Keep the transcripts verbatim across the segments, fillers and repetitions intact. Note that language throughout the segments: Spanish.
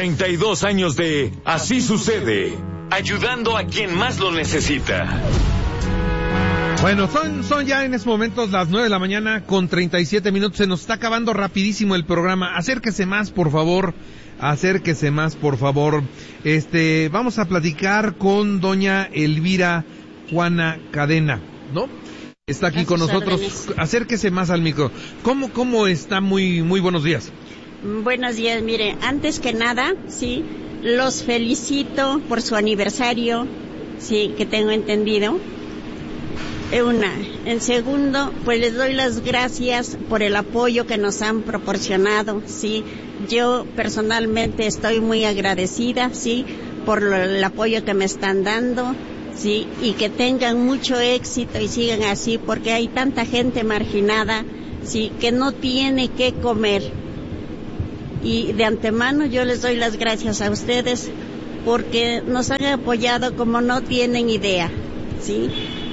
treinta y dos años de Así Sucede, ayudando a quien más lo necesita. Bueno, son, son ya en estos momentos las nueve de la mañana con treinta y siete minutos. Se nos está acabando rapidísimo el programa. Acérquese más, por favor. Acérquese más, por favor. Este, vamos a platicar con doña Elvira Juana Cadena, ¿no? Está aquí con nosotros. Órdenes. Acérquese más al micro. ¿Cómo, cómo está? Muy, muy buenos días. Buenos días, mire, antes que nada, sí, los felicito por su aniversario, sí, que tengo entendido. Una. En segundo, pues les doy las gracias por el apoyo que nos han proporcionado, sí. Yo personalmente estoy muy agradecida, sí, por lo, el apoyo que me están dando, sí, y que tengan mucho éxito y sigan así, porque hay tanta gente marginada, sí, que no tiene qué comer. Y de antemano yo les doy las gracias a ustedes porque nos han apoyado como no tienen idea, sí.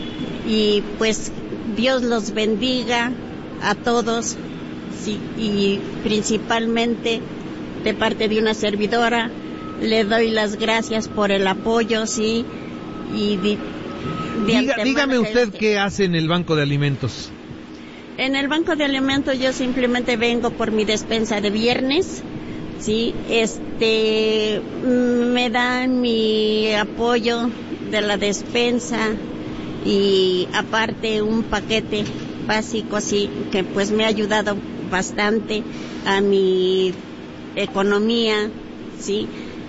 Y pues Dios los bendiga a todos, sí, y principalmente de parte de una servidora le doy las gracias por el apoyo, sí, y de, de Diga, dígame usted qué hace en el Banco de Alimentos. En el Banco de Alimentos yo simplemente vengo por mi despensa de viernes, sí, este, me dan mi apoyo de la despensa y aparte un paquete básico, sí, que pues me ha ayudado bastante a mi economía, sí.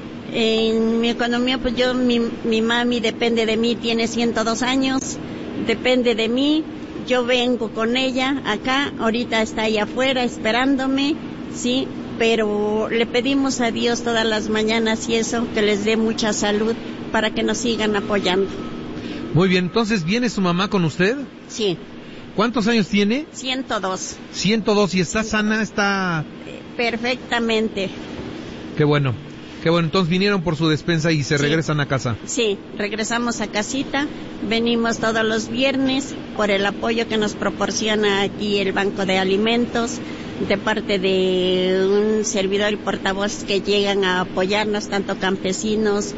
En mi economía, pues yo, mi, mi mami depende de mí, tiene ciento dos años, depende de mí, yo vengo con ella acá, ahorita está ahí afuera esperándome, sí, pero le pedimos a Dios todas las mañanas y eso, que les dé mucha salud para que nos sigan apoyando. Muy bien, entonces, ¿viene su mamá con usted? Sí. ¿Cuántos años tiene? ciento dos. ciento dos, ¿y está sana? ¿Está...? Perfectamente. Qué bueno, qué bueno, entonces vinieron por su despensa y se sí. regresan a casa. Sí, regresamos a casita, venimos todos los viernes por el apoyo que nos proporciona aquí el Banco de Alimentos, de parte de un servidor y portavoz que llegan a apoyarnos, tanto campesinos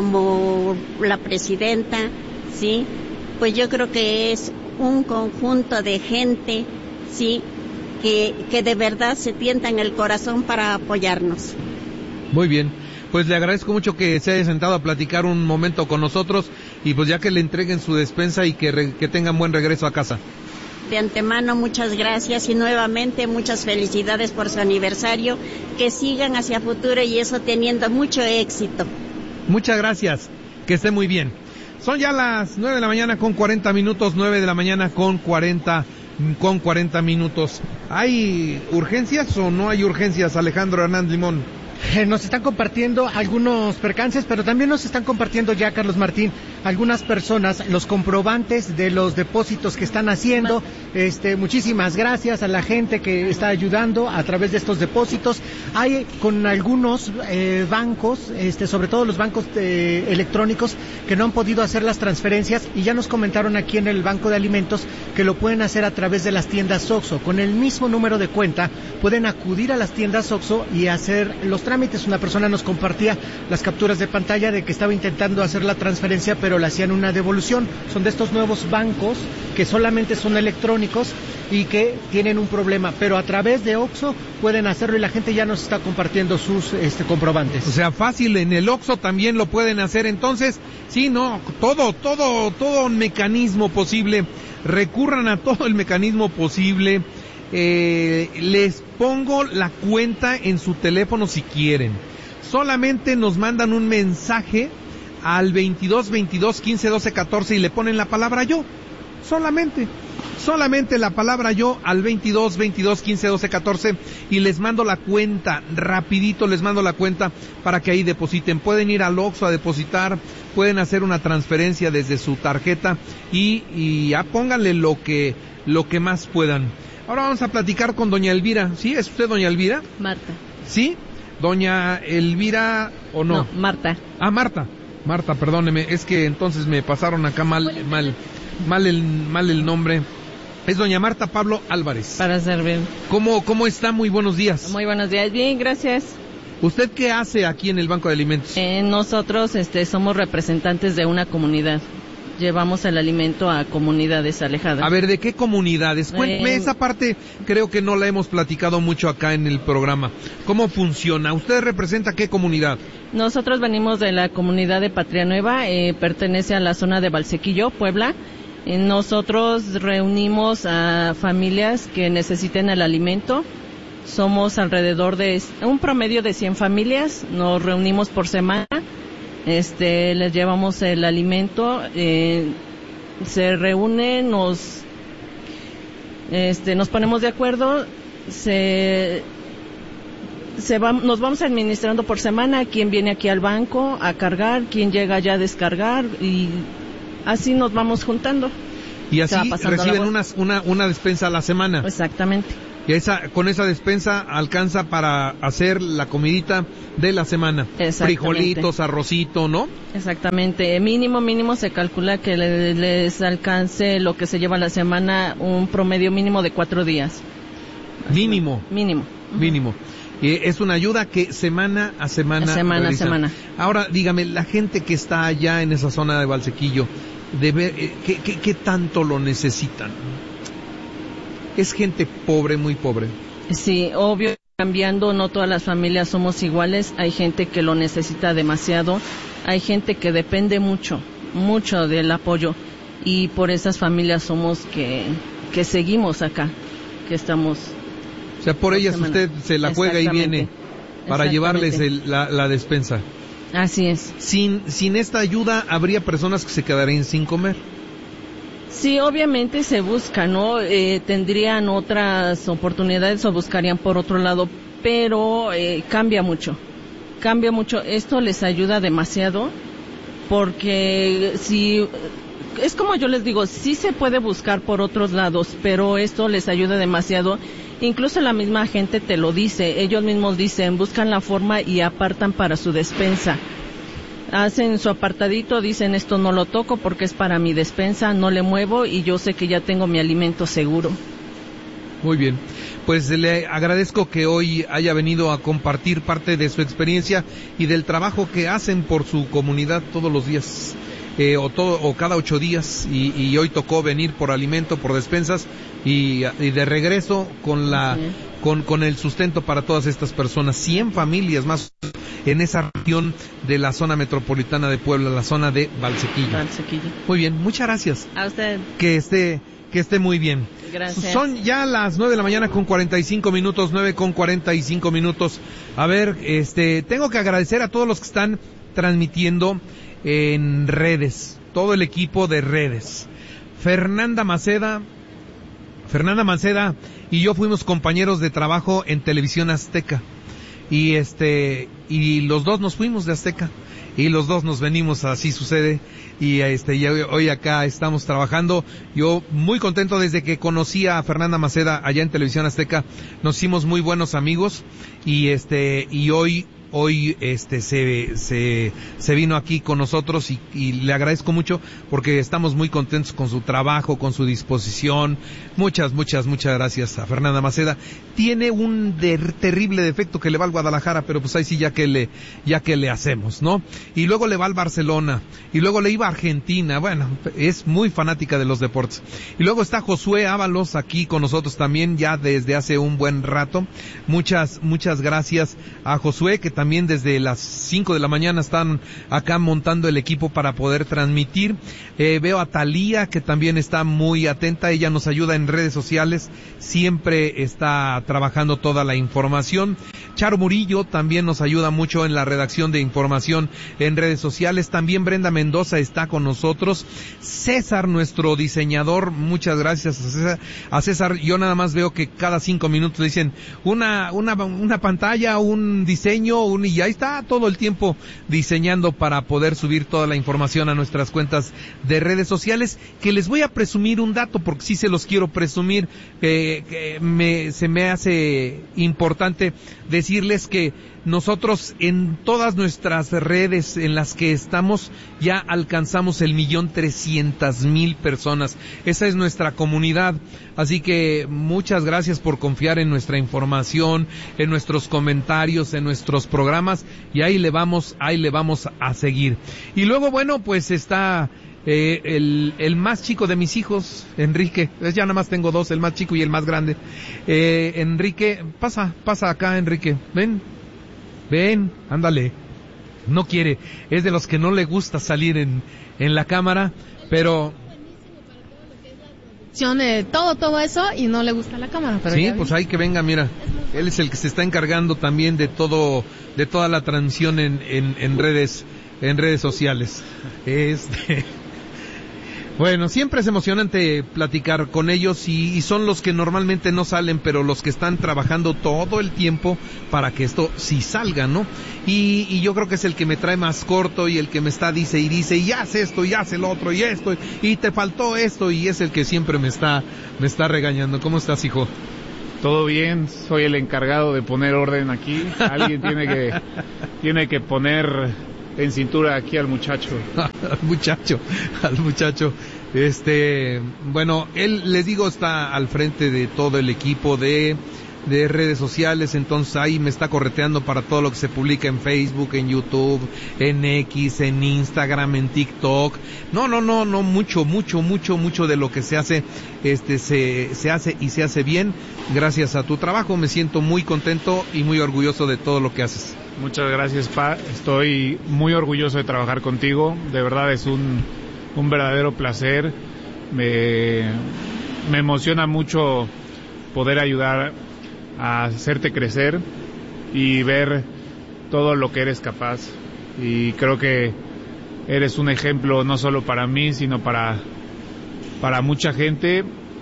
como la presidenta, sí, pues yo creo que es un conjunto de gente, sí, que, que de verdad se tienta en el corazón para apoyarnos. Muy bien, pues le agradezco mucho que se haya sentado a platicar un momento con nosotros y pues ya que le entreguen su despensa y que, re, que tengan buen regreso a casa. De antemano muchas gracias y nuevamente muchas felicidades por su aniversario, que sigan hacia futuro y eso teniendo mucho éxito. Muchas gracias, que esté muy bien. Son ya las nueve de la mañana con cuarenta minutos, nueve de la mañana con cuarenta, con cuarenta minutos. ¿Hay urgencias o no hay urgencias, Alejandro Hernández Limón? Eh, nos están compartiendo algunos percances, pero también nos están compartiendo ya, Carlos Martín, algunas personas, los comprobantes de los depósitos que están haciendo. Este, muchísimas gracias a la gente que está ayudando a través de estos depósitos. Hay con algunos eh, bancos, este, sobre todo los bancos eh, electrónicos, que no han podido hacer las transferencias y ya nos comentaron aquí en el Banco de Alimentos que lo pueden hacer a través de las tiendas OXXO. Con el mismo número de cuenta pueden acudir a las tiendas OXXO y hacer los trámites. Una persona nos compartía las capturas de pantalla de que estaba intentando hacer la transferencia, pero le hacían una devolución. Son de estos nuevos bancos que solamente son electrónicos y que tienen un problema, pero a través de OXXO pueden hacerlo y la gente ya nos está compartiendo sus este, comprobantes. O sea, fácil, en el OXXO también lo pueden hacer. Entonces, sí, no, todo, todo, todo un mecanismo posible. Recurran a todo el mecanismo posible. Eh, les pongo la cuenta en su teléfono si quieren. Solamente nos mandan un mensaje al veintidós, veintidós, quince, doce, catorce y le ponen la palabra yo. Solamente, solamente la palabra yo al veintidós, veintidós, quince, doce, catorce y les mando la cuenta, rapidito les mando la cuenta para que ahí depositen. Pueden ir al OXXO a depositar, pueden hacer una transferencia desde su tarjeta y, y ya pónganle lo que, lo que más puedan. Ahora vamos a platicar con doña Elvira. ¿Sí? ¿Es usted doña Elvira? Marta. ¿Sí? Doña Elvira o no? No, Marta. Ah, Marta. Marta, perdóneme, es que entonces me pasaron acá mal, mal, mal el, mal el nombre. Es doña Marta Pablo Álvarez. Para servir. ¿Cómo, cómo está? Muy buenos días. Muy buenos días. Bien, gracias. ¿Usted qué hace aquí en el Banco de Alimentos? Eh, nosotros este, somos representantes de una comunidad. Llevamos el alimento a comunidades alejadas. A ver, ¿de qué comunidades? Cuénteme, Eh, esa parte creo que no la hemos platicado mucho acá en el programa. ¿Cómo funciona? ¿Usted representa qué comunidad? Nosotros venimos de la comunidad de Patria Nueva, eh, pertenece a la zona de Valsequillo, Puebla. Eh, nosotros reunimos a familias que necesiten el alimento. Somos alrededor de un promedio de cien familias, nos reunimos por semana. Este, les llevamos el alimento, eh, se reúnen, nos, este, nos ponemos de acuerdo, se, se va, nos vamos administrando por semana, quién viene aquí al banco a cargar, quién llega ya a descargar, y así nos vamos juntando. Y así reciben unas, una, una despensa a la semana. Exactamente. Y esa, con esa despensa alcanza para hacer la comidita de la semana. Frijolitos, arrocito, ¿no? Exactamente. Mínimo, mínimo se calcula que le, les alcance lo que se lleva la semana, un promedio mínimo de cuatro días. Mínimo. Mínimo. Mínimo. Eh, es una ayuda que semana a semana. A semana a semana. Ahora, dígame, la gente que está allá en esa zona de Valsequillo, de ver, eh, ¿qué, qué, ¿qué tanto lo necesitan? Es gente pobre, muy pobre. Sí, obvio, cambiando, no todas las familias somos iguales, hay gente que lo necesita demasiado, hay gente que depende mucho, mucho del apoyo, y por esas familias somos que, que seguimos acá, que estamos... O sea, por ellas semana. Usted se la juega y viene para llevarles el, la, la despensa. Así es. Sin, sin esta ayuda, ¿habría personas que se quedarían sin comer? Sí, obviamente se busca, ¿no? Eh, tendrían otras oportunidades o buscarían por otro lado, pero eh, cambia mucho, cambia mucho. Esto les ayuda demasiado, porque si, es como yo les digo, sí se puede buscar por otros lados, pero esto les ayuda demasiado. Incluso la misma gente te lo dice, ellos mismos dicen, buscan la forma y apartan para su despensa. Hacen su apartadito, dicen esto no lo toco porque es para mi despensa, no le muevo y yo sé que ya tengo mi alimento seguro. Muy bien, pues le agradezco que hoy haya venido a compartir parte de su experiencia y del trabajo que hacen por su comunidad todos los días, eh, o, todo, o cada ocho días, y, y hoy tocó venir por alimento, por despensas, y, y de regreso con la... Sí. Con, con el sustento para todas estas personas, cien familias más en esa región de la zona metropolitana de Puebla, la zona de Valsequillo. Valsequillo. Muy bien, muchas gracias. A usted. Que esté, que esté muy bien. Gracias. Son ya las nueve de la mañana con cuarenta y cinco minutos, nueve con cuarenta y cinco minutos. A ver, este, tengo que agradecer a todos los que están transmitiendo en redes, todo el equipo de redes. Fernanda Maceda, Fernanda Maceda y yo fuimos compañeros de trabajo en Televisión Azteca, y este y los dos nos fuimos de Azteca y los dos nos venimos, así sucede, y este y hoy acá estamos trabajando. Yo muy contento desde que conocí a Fernanda Maceda allá en Televisión Azteca, nos hicimos muy buenos amigos, y este y hoy hoy este se se se vino aquí con nosotros, y, y le agradezco mucho porque estamos muy contentos con su trabajo, con su disposición. Muchas, muchas, muchas gracias a Fernanda Maceda. Tiene un de, terrible defecto que le va al Guadalajara, pero pues ahí sí ya que le ya que le hacemos, ¿no? Y luego le va al Barcelona, y luego le iba a Argentina. Bueno, es muy fanática de los deportes. Y luego está Josué Ábalos aquí con nosotros también ya desde hace un buen rato. Muchas, muchas gracias a Josué, que también desde las cinco de la mañana están acá montando el equipo para poder transmitir. Eh, veo a Talía, que también está muy atenta, ella nos ayuda en redes sociales, siempre está trabajando toda la información. Charo Murillo también nos ayuda mucho en la redacción de información en redes sociales. También Brenda Mendoza está con nosotros. César, nuestro diseñador, muchas gracias a César. A César, yo nada más veo que cada cinco minutos dicen una, una, una pantalla, un diseño, un, y ahí está todo el tiempo diseñando para poder subir toda la información a nuestras cuentas de redes sociales, que les voy a presumir un dato porque sí se los quiero presumir, eh, que me, se me hace importante decir decirles que nosotros en todas nuestras redes en las que estamos ya alcanzamos el millón trescientas mil personas. Esa es nuestra comunidad. Así que muchas gracias por confiar en nuestra información, en nuestros comentarios, en nuestros programas, y ahí le vamos, ahí le vamos a seguir. Y luego, bueno, pues está eh, el, el más chico de mis hijos, Enrique. Ya nada más tengo dos, el más chico y el más grande. Eh, Enrique, pasa, pasa acá, Enrique. Ven, ven, ándale. No quiere, es de los que no le gusta salir en, en la cámara, pero... Eh, todo, todo eso, y no le gusta la cámara. Pero sí, pues ahí que venga, mira, él es el que se está encargando también de todo, de toda la transmisión en, en, en redes, en redes sociales. Este, bueno, siempre es emocionante platicar con ellos y, y son los que normalmente no salen, pero los que están trabajando todo el tiempo para que esto sí salga, ¿no? Y, y yo creo que es el que me trae más corto y el que me está dice y dice y haz esto y haz el otro y esto y te faltó esto, y es el que siempre me está, me está regañando. ¿Cómo estás, hijo? Todo bien, soy el encargado de poner orden aquí. Alguien tiene que, tiene que poner en cintura aquí al muchacho. al muchacho, al muchacho. Este, bueno, él, les digo, está al frente de todo el equipo de, de redes sociales, entonces ahí me está correteando para todo lo que se publica en Facebook, en YouTube, en X, en Instagram, en TikTok. No, no, no, no, mucho, mucho, mucho, mucho de lo que se hace, este, se, se hace y se hace bien gracias a tu trabajo. Me siento muy contento y muy orgulloso de todo lo que haces. Muchas gracias, Pa. Estoy muy orgulloso de trabajar contigo. De verdad es un, un verdadero placer. Me, me emociona mucho poder ayudar a hacerte crecer y ver todo lo que eres capaz. Y creo que eres un ejemplo no solo para mí, sino para, para mucha gente.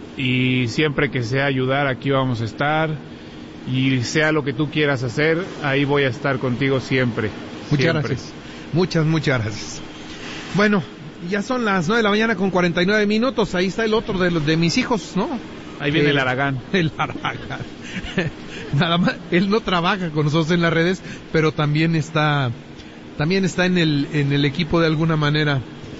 Y siempre que sea ayudar, aquí vamos a estar. Y sea lo que tú quieras hacer, ahí voy a estar contigo siempre. Muchas siempre. gracias. Muchas, muchas gracias. Bueno, ya son las nueve de la mañana con cuarenta y nueve minutos. Ahí está el otro de los de mis hijos, ¿no? Ahí viene eh, el Aragán. El Aragán. Nada más, él no trabaja con nosotros en las redes, pero también está, también está en el, en el equipo de alguna manera.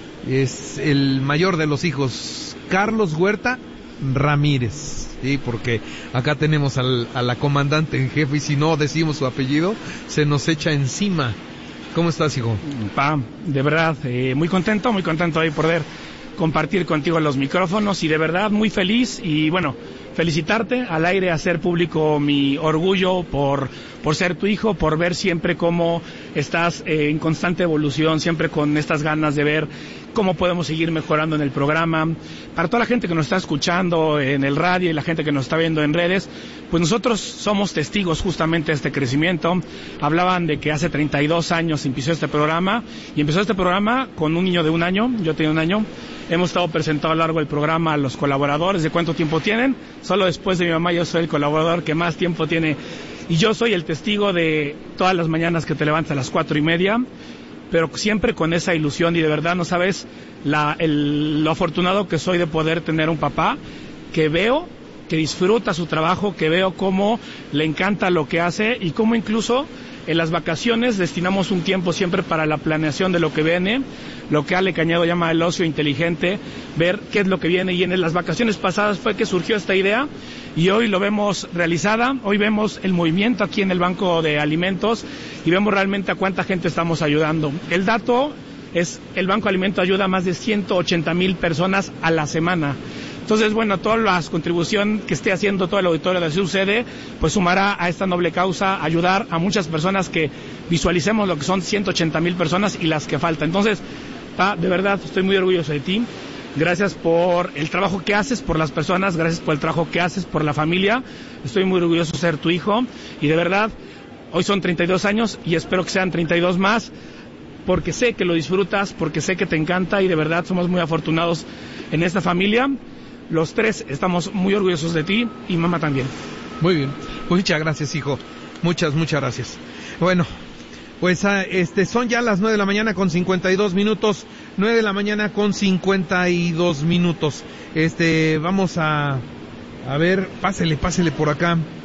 Es el mayor de los hijos, Carlos Huerta Ramírez. Sí, porque acá tenemos al, a la comandante en jefe y si no decimos su apellido, se nos echa encima. ¿Cómo estás, hijo? Pa, de verdad, eh, muy contento, muy contento de poder compartir contigo los micrófonos y de verdad muy feliz y bueno, felicitarte al aire, hacer público mi orgullo por, por ser tu hijo, por ver siempre cómo estás eh, en constante evolución, siempre con estas ganas de ver cómo podemos seguir mejorando en el programa. Para toda la gente que nos está escuchando en el radio y la gente que nos está viendo en redes, pues nosotros somos testigos justamente de este crecimiento. Hablaban de que hace treinta y dos años empezó este programa y empezó este programa con un niño de un año, yo tenía un año. Hemos estado presentando a lo largo del programa a los colaboradores de cuánto tiempo tienen. Solo después de mi mamá yo soy el colaborador que más tiempo tiene y yo soy el testigo de todas las mañanas que te levantas a las cuatro y media, pero siempre con esa ilusión y de verdad no sabes la, el, lo afortunado que soy de poder tener un papá que veo que disfruta su trabajo, que veo cómo le encanta lo que hace y cómo incluso en las vacaciones destinamos un tiempo siempre para la planeación de lo que viene, lo que Ale Cañedo llama el ocio inteligente, ver qué es lo que viene y en las vacaciones pasadas fue que surgió esta idea y hoy lo vemos realizada, hoy vemos el movimiento aquí en el Banco de Alimentos y vemos realmente a cuánta gente estamos ayudando. El dato es, el Banco de Alimentos ayuda a más de ciento ochenta mil personas a la semana. Entonces, bueno, toda la contribución que esté haciendo todo el auditorio de Así Sucede, pues sumará a esta noble causa, ayudar a muchas personas que visualicemos lo que son ciento ochenta mil personas y las que faltan. Entonces, Pa, de verdad, estoy muy orgulloso de ti. Gracias por el trabajo que haces por las personas, gracias por el trabajo que haces por la familia. Estoy muy orgulloso de ser tu hijo y de verdad, hoy son treinta y dos años y espero que sean treinta y dos más, porque sé que lo disfrutas, porque sé que te encanta y de verdad somos muy afortunados en esta familia. Los tres estamos muy orgullosos de ti y mamá también. Muy bien, muchas gracias, hijo. Muchas, muchas gracias. Bueno, pues este son ya las nueve de la mañana con cincuenta y dos minutos. nueve de la mañana con cincuenta y dos minutos. Este, vamos a a ver, pásele, pásele por acá.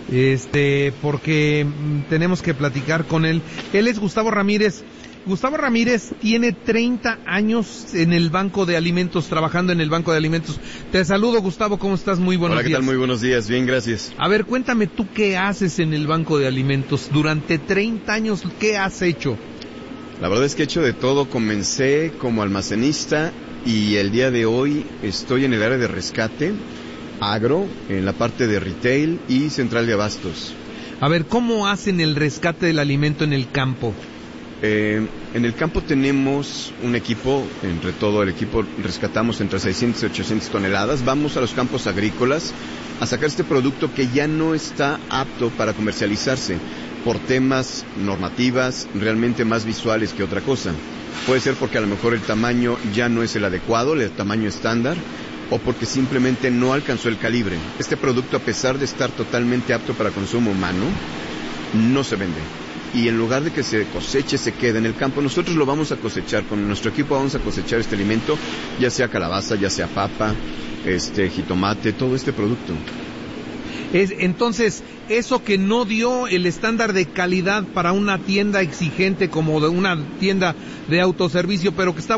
este, porque tenemos que platicar con él. Él es Gustavo Ramírez. Gustavo Ramírez tiene treinta años en el Banco de Alimentos, trabajando en el Banco de Alimentos. Te saludo, Gustavo, ¿cómo estás? Muy buenos días. Hola, ¿qué tal? Muy buenos días, bien, gracias. A ver, cuéntame tú qué haces en el Banco de Alimentos. Durante treinta años, ¿qué has hecho? La verdad es que he hecho de todo. Comencé como almacenista y el día de hoy estoy en el área de rescate, agro, en la parte de retail y central de abastos. A ver, ¿cómo hacen el rescate del alimento en el campo? Eh, en el campo tenemos un equipo, entre todo el equipo rescatamos entre seiscientas y ochocientas toneladas. Vamos a los campos agrícolas a sacar este producto que ya no está apto para comercializarse por temas normativas, realmente más visuales que otra cosa. Puede ser porque a lo mejor el tamaño ya no es el adecuado, el tamaño estándar, o porque simplemente no alcanzó el calibre. Este producto, a pesar de estar totalmente apto para consumo humano, no se vende. Y en lugar de que se coseche, se quede en el campo, nosotros lo vamos a cosechar. Con nuestro equipo vamos a cosechar este alimento, ya sea calabaza, ya sea papa, este jitomate, todo este producto. Es, entonces, eso que no dio el estándar de calidad para una tienda exigente como de una tienda de autoservicio, pero que está